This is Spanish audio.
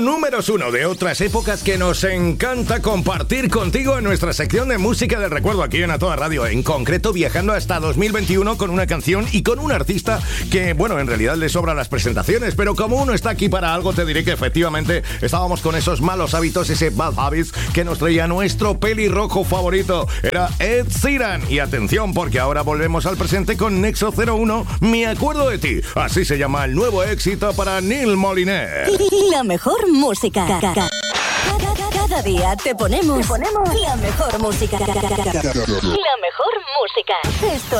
números 1 de otras épocas que nos encanta compartir contigo en nuestra sección de música del recuerdo aquí en A Toda Radio. En concreto, viajando hasta 2021 con una canción y con un artista que, bueno, en realidad le sobran las presentaciones, pero como uno está aquí para algo, te diré que efectivamente estábamos con esos malos hábitos, ese bad habits que nos traía nuestro pelirrojo favorito. Era Ed Sheeran. Y atención, porque ahora volvemos al presente con Nexo 01, Me Acuerdo de Ti. Así se llama el nuevo éxito para Neil Moliner. La mejor música. Cada día te ponemos la mejor música. La mejor música. Esto